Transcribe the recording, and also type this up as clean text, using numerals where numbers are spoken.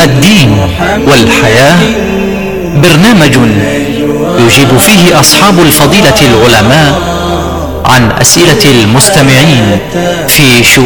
الدين والحياة، برنامج يجيب فيه أصحاب الفضيلة العلماء عن أسئلة المستمعين في شؤون